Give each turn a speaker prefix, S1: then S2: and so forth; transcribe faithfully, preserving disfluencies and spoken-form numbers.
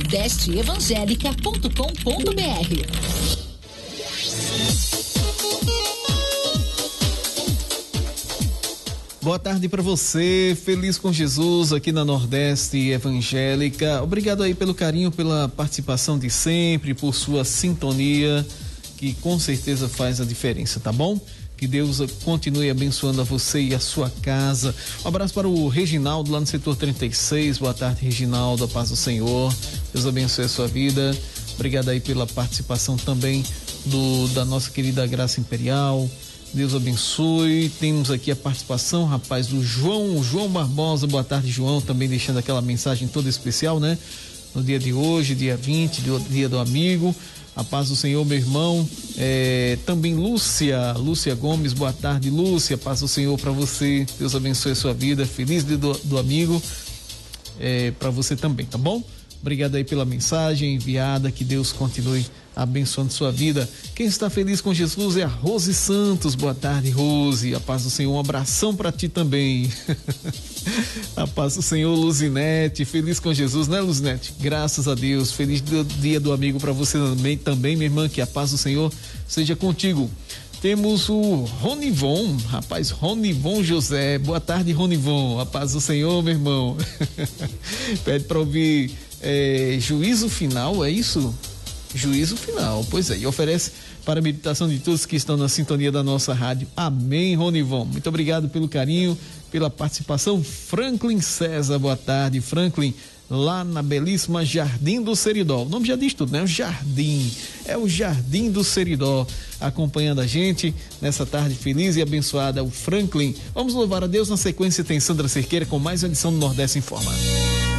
S1: nordeste evangélica ponto com ponto br.
S2: Boa tarde para você, feliz com Jesus aqui na Nordeste Evangélica. Obrigado aí pelo carinho, pela participação de sempre, por sua sintonia, que com certeza faz a diferença, tá bom? Que Deus continue abençoando a você e a sua casa. Um abraço para o Reginaldo lá no setor trinta e seis. Boa tarde, Reginaldo, a paz do Senhor. Deus abençoe a sua vida. Obrigado aí pela participação também do, da nossa querida Graça Imperial. Deus abençoe. Temos aqui a participação, rapaz, do João, João Barbosa. Boa tarde, João, também deixando aquela mensagem toda especial, né? No dia de hoje, dia vinte, dia do amigo. A paz do Senhor, meu irmão. É, também Lúcia, Lúcia Gomes, boa tarde, Lúcia. Paz do Senhor para você. Deus abençoe a sua vida. Feliz dia do, do amigo. É, para você também, tá bom? Obrigado aí pela mensagem enviada, que Deus continue abençoando sua vida. Quem está feliz com Jesus é a Rose Santos. Boa tarde, Rose. A paz do Senhor, um abração para ti também. A paz do Senhor, Luzinete. Feliz com Jesus, né, Luzinete? Graças a Deus. Feliz dia do amigo para você também, também, minha irmã. Que a paz do Senhor seja contigo. Temos o Ronivon, rapaz, Ronivon José. Boa tarde, Ronivon. A paz do Senhor, meu irmão. Pede para ouvir é, Juízo Final, é isso? Juízo Final, pois é, e oferece para a meditação de todos que estão na sintonia da nossa rádio. Amém, Ronivon. Muito obrigado pelo carinho, pela participação. Franklin César, boa tarde, Franklin, lá na belíssima Jardim do Seridó. O nome já diz tudo, né? O Jardim, é o Jardim do Seridó, acompanhando a gente nessa tarde feliz e abençoada, o Franklin. Vamos louvar a Deus. Na sequência tem Sandra Cerqueira com mais uma edição do Nordeste Informa.